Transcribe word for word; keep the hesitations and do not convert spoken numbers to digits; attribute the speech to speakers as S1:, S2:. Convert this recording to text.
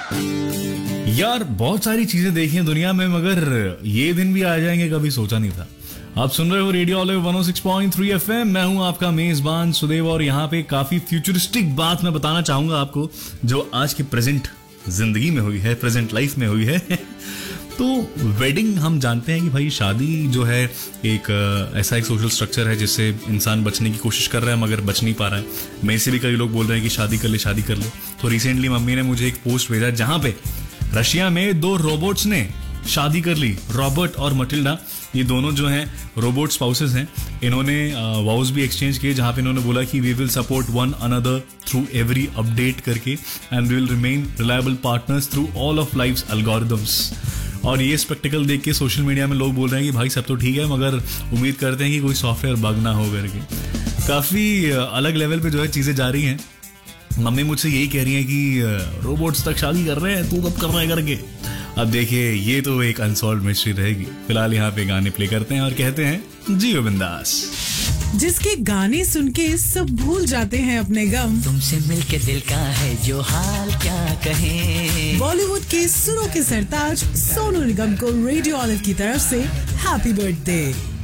S1: यार बहुत सारी चीजें देखी हैं दुनिया में, मगर ये दिन भी आ जाएंगे कभी सोचा नहीं था। आप सुन रहे हो रेडियो ऑलिव वन ओ सिक्स पॉइंट थ्री एफएम। मैं हूं आपका मेजबान सुदेव और यहाँ पे काफी फ्यूचरिस्टिक बात मैं बताना चाहूंगा आपको, जो आज की प्रेजेंट जिंदगी में हुई है, प्रेजेंट लाइफ में हुई है। तो वेडिंग हम जानते हैं कि भाई शादी जो है एक ऐसा एक सोशल स्ट्रक्चर है जिससे इंसान बचने की कोशिश कर रहा है मगर बच नहीं पा रहा है। मेरे से भी कई लोग बोल रहे हैं कि शादी कर ले शादी कर ले। तो रिसेंटली मम्मी ने मुझे एक पोस्ट भेजा जहां पे रशिया में दो रोबोट्स ने शादी कर ली। रॉबर्ट और मटिल्डा, ये दोनों जो हैं रोबोट स्पाउसेस हैं। इन्होंने वाउज भी एक्सचेंज किए जहां पे इन्होंने बोला कि we will support one another through every update करके and we will remain reliable partners through all of lifes algorithms. और ये स्पेक्टिकल देख के सोशल मीडिया में लोग बोल रहे हैं कि भाई सब तो ठीक है मगर उम्मीद करते हैं कि कोई सॉफ्टवेयर बग ना हो करके। काफी अलग लेवल पे जो है चीजें जा रही हैं। मम्मी मुझसे यही कह रही है कि रोबोट्स तक शादी कर रहे हैं, तू कब कर रहा है करके। अब देखिए ये तो एक अनसॉल्व मिस्ट्री रहेगी। फिलहाल यहाँ पे गाने प्ले करते हैं और कहते हैं जियो बिंदास।
S2: जिसके गाने सुन के सब भूल जाते हैं अपने गम,
S3: तुमसे मिलके दिल का है जो हाल क्या कहें।
S2: बॉलीवुड के सुरों के सरताज सोनू निगम को रेडियो ऑलिव की तरफ से हैप्पी बर्थडे।